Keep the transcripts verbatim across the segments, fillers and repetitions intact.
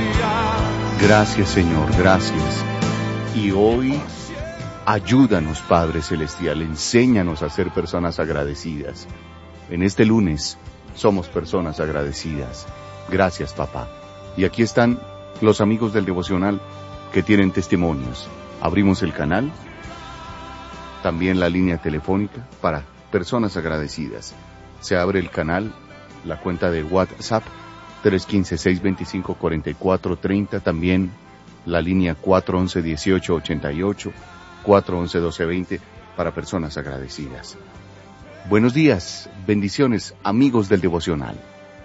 Gracias, Señor, gracias. Y hoy, ayúdanos, Padre Celestial, enséñanos a ser personas agradecidas. En este lunes, somos personas agradecidas. Gracias, papá. Y aquí están los amigos del devocional que tienen testimonios. Abrimos el canal, también la línea telefónica para personas agradecidas. Se abre el canal, la cuenta de WhatsApp, tres uno cinco, seis dos cinco, cuatro cuatro tres cero, también la línea cuatro uno uno, uno ocho ocho ocho, cuatro uno uno, uno dos dos cero para personas agradecidas. Buenos días, bendiciones, amigos del devocional.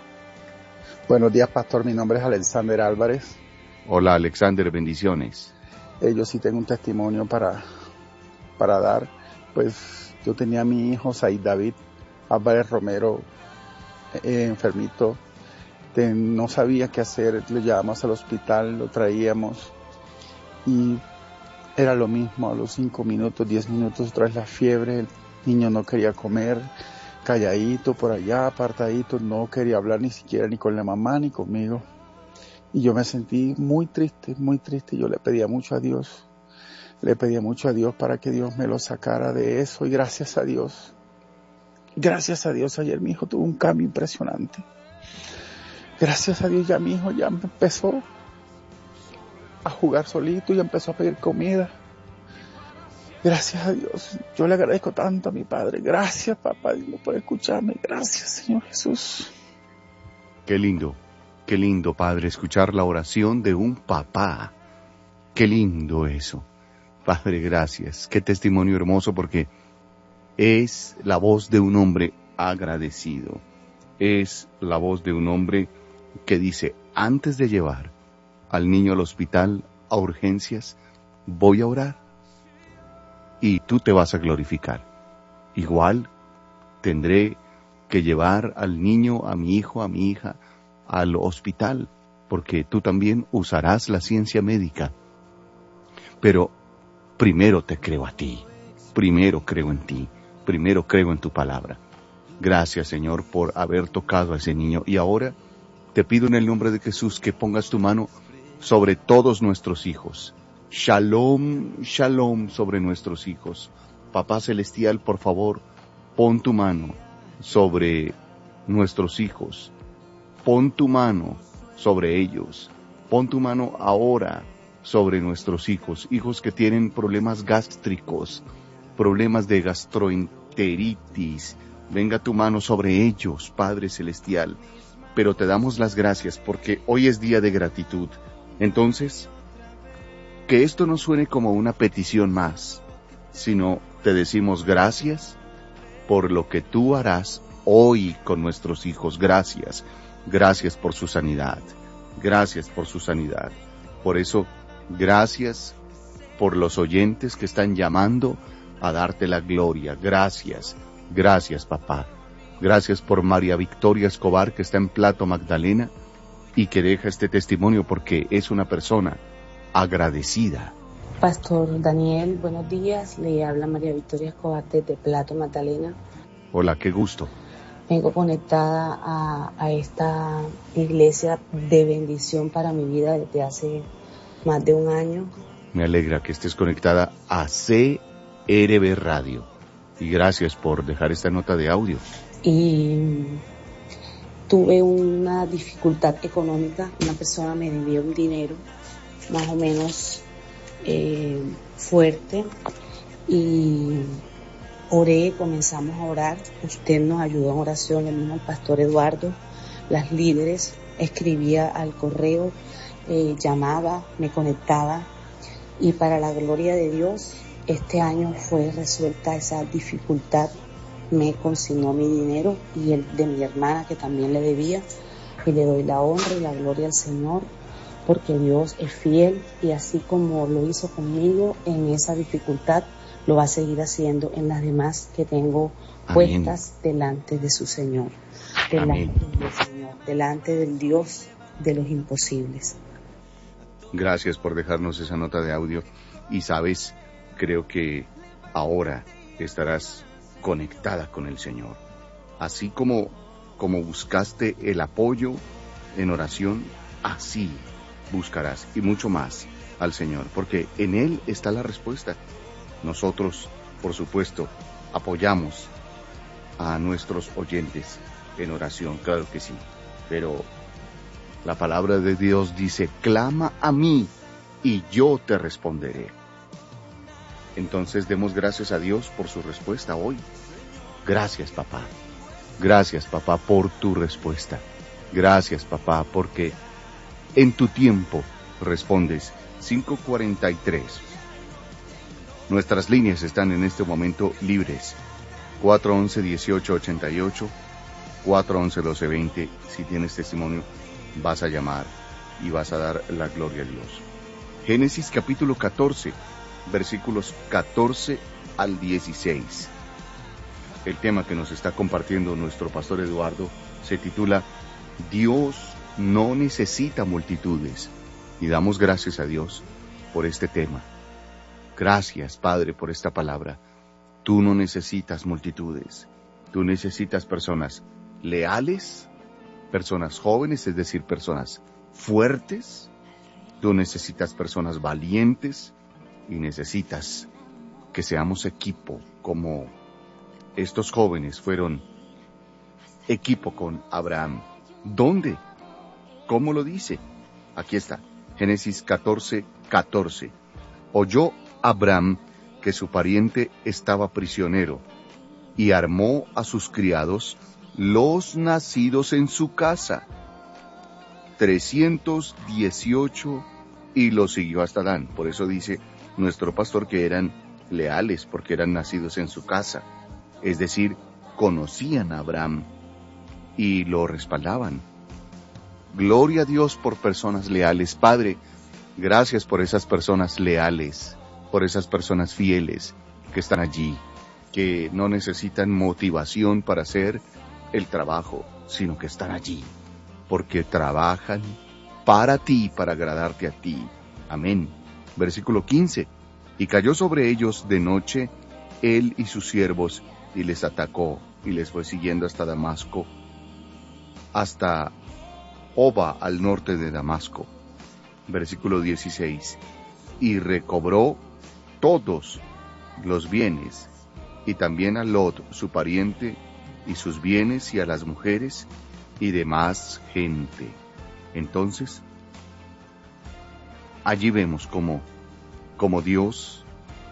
Buenos días, pastor, mi nombre es Alexander Álvarez. Hola, Alexander, bendiciones. Eh, yo sí tengo un testimonio para, para dar. Pues yo tenía a mi hijo, Said David Álvarez Romero, eh, enfermito. De, no sabía qué hacer, lo llevamos al hospital, lo traíamos y era lo mismo, a los cinco minutos, diez minutos, otra vez la fiebre, el niño no quería comer, calladito por allá, apartadito, no quería hablar ni siquiera ni con la mamá ni conmigo. Y yo me sentí muy triste, muy triste, yo le pedía mucho a Dios, le pedía mucho a Dios para que Dios me lo sacara de eso y gracias a Dios, gracias a Dios, ayer mi hijo tuvo un cambio impresionante. Gracias a Dios ya mi hijo ya empezó a jugar solito y empezó a pedir comida. Gracias a Dios. Yo le agradezco tanto a mi padre. Gracias, papá Dios, por escucharme. Gracias, Señor Jesús. Qué lindo, qué lindo, Padre, escuchar la oración de un papá. Qué lindo eso. Padre, gracias. Qué testimonio hermoso porque es la voz de un hombre agradecido. Es la voz de un hombre que dice, antes de llevar al niño al hospital a urgencias, voy a orar y tú te vas a glorificar. Igual tendré que llevar al niño, a mi hijo, a mi hija, al hospital, porque tú también usarás la ciencia médica. Pero primero te creo a ti, primero creo en ti, primero creo en tu palabra. Gracias, Señor, por haber tocado a ese niño. Y ahora te pido en el nombre de Jesús que pongas tu mano sobre todos nuestros hijos. Shalom, shalom sobre nuestros hijos. Papá Celestial, por favor, pon tu mano sobre nuestros hijos. Pon tu mano sobre ellos. Pon tu mano ahora sobre nuestros hijos. Hijos que tienen problemas gástricos, problemas de gastroenteritis. Venga tu mano sobre ellos, Padre Celestial. Pero te damos las gracias porque hoy es día de gratitud. Entonces, que esto no suene como una petición más, sino te decimos gracias por lo que tú harás hoy con nuestros hijos. Gracias, gracias por su sanidad. Gracias por su sanidad. Por eso, gracias por los oyentes que están llamando a darte la gloria. Gracias. Gracias, papá. Gracias por María Victoria Escobar, que está en Plato Magdalena y que deja este testimonio porque es una persona agradecida. Pastor Daniel, buenos días. Le habla María Victoria Escobar desde Plato Magdalena. Hola, qué gusto. Vengo conectada a, a esta iglesia de bendición para mi vida desde hace más de un año. Me alegra que estés conectada a C R B Radio. Y gracias por dejar esta nota de audio. Y tuve una dificultad económica. Una persona me debió un dinero más o menos eh, fuerte. Y oré, comenzamos a orar. Usted nos ayudó en oración, el mismo el pastor Eduardo, las líderes. Escribía al correo, eh, llamaba, me conectaba. Y para la gloria de Dios, este año fue resuelta esa dificultad. Me consignó mi dinero y el de mi hermana que también le debía. Y le doy la honra y la gloria al Señor porque Dios es fiel y así como lo hizo conmigo en esa dificultad, lo va a seguir haciendo en las demás que tengo puestas Amén. Delante de su Señor. Delante del Señor, delante del Dios de los imposibles. Gracias por dejarnos esa nota de audio. Y sabes, creo que ahora estarás conectada con el Señor. Así como, como buscaste el apoyo en oración, así buscarás, y mucho más al Señor, porque en Él está la respuesta. Nosotros, por supuesto, apoyamos a nuestros oyentes en oración, claro que sí, pero la palabra de Dios dice, clama a mí y yo te responderé. Entonces demos gracias a Dios por su respuesta hoy. Gracias, papá. Gracias, papá, por tu respuesta. Gracias, papá, porque en tu tiempo respondes. cinco cuarenta y tres. Nuestras líneas están en este momento libres. cuatro once, dieciocho ochenta y ocho, cuatro once, doce veinte. Si tienes testimonio, vas a llamar y vas a dar la gloria a Dios. Génesis capítulo catorce, versículos catorce al dieciséis. El tema que nos está compartiendo nuestro pastor Eduardo se titula Dios no necesita multitudes. Y damos gracias a Dios por este tema. Gracias, Padre, por esta palabra. Tú no necesitas multitudes. Tú necesitas personas leales, personas jóvenes, es decir, personas fuertes. Tú necesitas personas valientes y necesitas que seamos equipo, como estos jóvenes fueron equipo con Abraham. ¿Dónde? ¿Cómo lo dice? Aquí está, Génesis catorce, catorce. Oyó Abraham que su pariente estaba prisionero y armó a sus criados, los nacidos en su casa, trescientos dieciocho, y los siguió hasta Dan. Por eso dice nuestro pastor que eran leales, porque eran nacidos en su casa. Es decir, conocían a Abraham y lo respaldaban. Gloria a Dios por personas leales. Padre, gracias por esas personas leales, por esas personas fieles que están allí, que no necesitan motivación para hacer el trabajo, sino que están allí, porque trabajan para ti, para agradarte a ti. Amén. Versículo quince. Y cayó sobre ellos de noche él y sus siervos, y les atacó, y les fue siguiendo hasta Damasco, hasta Oba, al norte de Damasco. Versículo dieciséis. Y recobró todos los bienes, y también a Lot, su pariente, y sus bienes, y a las mujeres, y demás gente. Entonces, allí vemos cómo, cómo Dios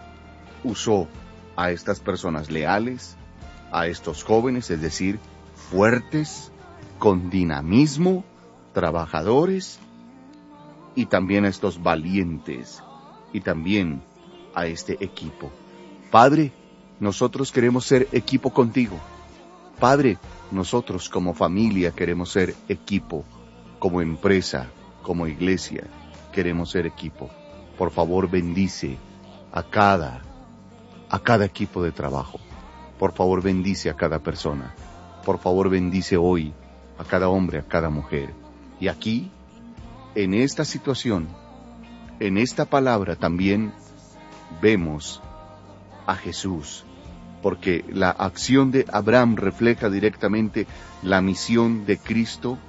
usó a estas personas leales, a estos jóvenes, es decir, fuertes, con dinamismo, trabajadores, y también a estos valientes, y también a este equipo. Padre, nosotros queremos ser equipo contigo. Padre, nosotros como familia queremos ser equipo, como empresa, como iglesia, queremos ser equipo. Por favor, bendice a cada, a cada equipo de trabajo. Por favor, bendice a cada persona. Por favor, bendice hoy a cada hombre, a cada mujer. Y aquí, en esta situación, en esta palabra también vemos a Jesús, porque la acción de Abraham refleja directamente la misión de Cristo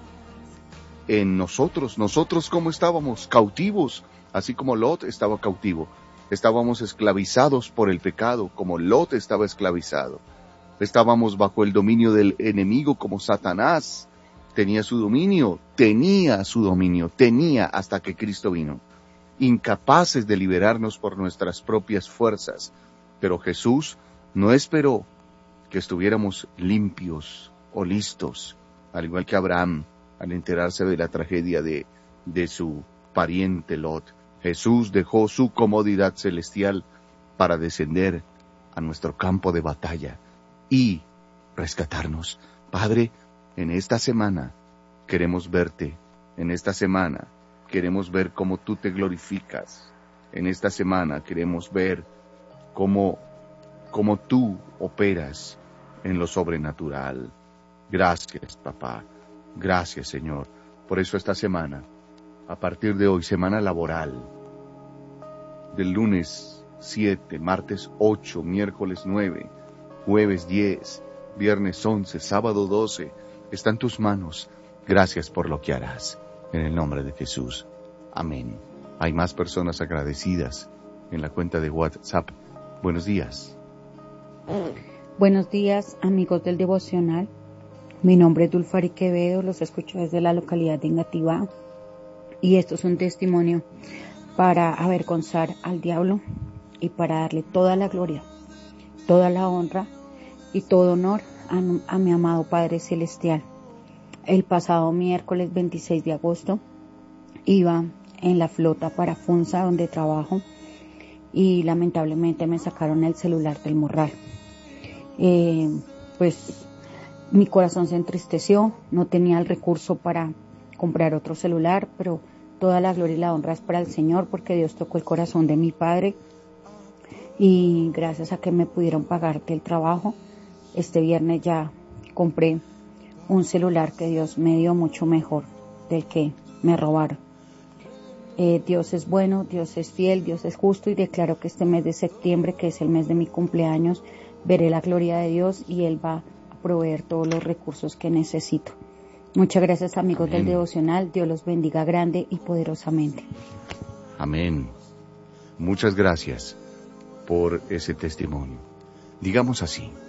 en nosotros. Nosotros, ¿cómo estábamos? Cautivos, así como Lot estaba cautivo. Estábamos esclavizados por el pecado, como Lot estaba esclavizado. Estábamos bajo el dominio del enemigo, como Satanás tenía su dominio, tenía su dominio, tenía hasta que Cristo vino. Incapaces de liberarnos por nuestras propias fuerzas. Pero Jesús no esperó que estuviéramos limpios o listos, al igual que Abraham, al enterarse de la tragedia de, de su pariente Lot. Jesús dejó su comodidad celestial para descender a nuestro campo de batalla y rescatarnos. Padre, en esta semana queremos verte, en esta semana queremos ver cómo tú te glorificas, en esta semana queremos ver cómo, cómo tú operas en lo sobrenatural. Gracias, papá. Gracias, Señor. Por eso esta semana, a partir de hoy, semana laboral, del lunes siete, martes ocho, miércoles nueve, jueves diez, viernes once, sábado doce, está en tus manos. Gracias por lo que harás. En el nombre de Jesús. Amén. Hay más personas agradecidas en la cuenta de WhatsApp. Buenos días. Buenos días, amigos del devocional. Mi nombre es Dulfari Quevedo, los escucho desde la localidad de Engativá. Y esto es un testimonio para avergonzar al diablo y para darle toda la gloria, toda la honra y todo honor a, a mi amado Padre Celestial. El pasado miércoles veintiséis de agosto iba en la flota para Funza, donde trabajo, y lamentablemente me sacaron el celular del morral. Eh, pues mi corazón se entristeció, no tenía el recurso para comprar otro celular, pero toda la gloria y la honra es para el Señor, porque Dios tocó el corazón de mi padre, y gracias a que me pudieron pagar del trabajo, este viernes ya compré un celular que Dios me dio mucho mejor del que me robaron. Eh, Dios es bueno, Dios es fiel, Dios es justo, y declaro que este mes de septiembre, que es el mes de mi cumpleaños, veré la gloria de Dios y Él va a proveer todos los recursos que necesito. Muchas gracias, amigos Amén. Del devocional. Dios los bendiga grande y poderosamente. Amén. Muchas gracias por ese testimonio. Digamos así: